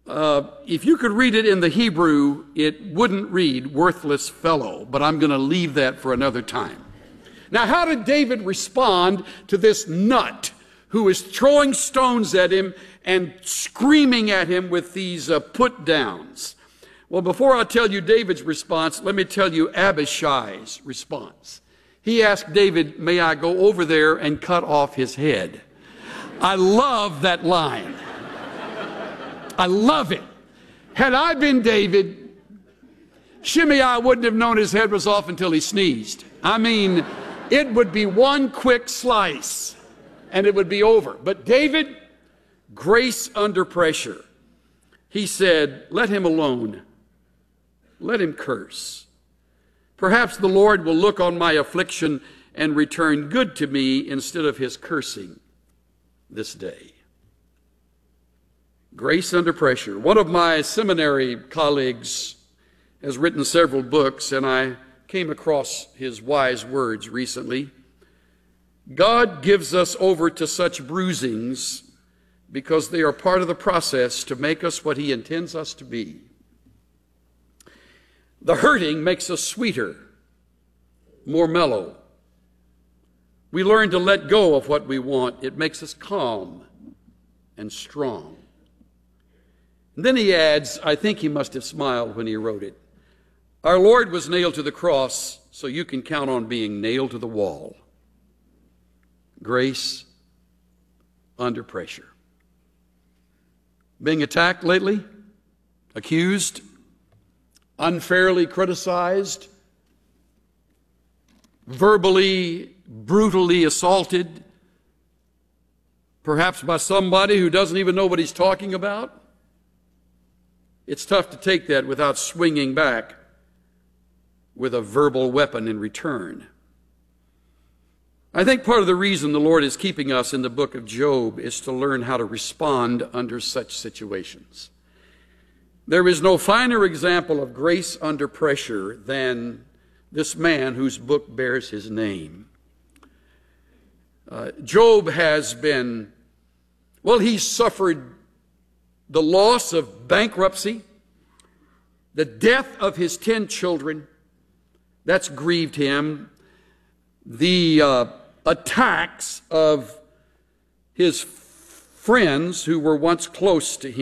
If you could read it in the Hebrew, it wouldn't read worthless fellow, but I'm going to leave that for another time. Now, how did David respond to this nut who is throwing stones at him and screaming at him with these put-downs? Well, before I tell you David's response, let me tell you Abishai's response. He asked David, may I go over there and cut off his head? I love that line. I love it. Had I been David, Shimei wouldn't have known his head was off until he sneezed. I mean, it would be one quick slice and it would be over. But David, grace under pressure. He said, let him alone. Let him curse. Perhaps the Lord will look on my affliction and return good to me instead of his cursing this day. Grace under pressure. One of my seminary colleagues has written several books, and I came across his wise words recently. God gives us over to such bruisings because they are part of the process to make us what he intends us to be. The hurting makes us sweeter, more mellow. We learn to let go of what we want. It makes us calm and strong. And then he adds, I think he must have smiled when he wrote it, our Lord was nailed to the cross, so you can count on being nailed to the wall. Grace under pressure. Being attacked lately? Accused? Unfairly criticized? Verbally, brutally assaulted? Perhaps by somebody who doesn't even know what he's talking about? It's tough to take that without swinging back with a verbal weapon in return. I think part of the reason the Lord is keeping us in the book of Job is to learn how to respond under such situations. There is no finer example of grace under pressure than this man whose book bears his name. Job has been, he's suffered the loss of bankruptcy, the death of his 10 children. That's grieved him. The attacks of his friends who were once close to him.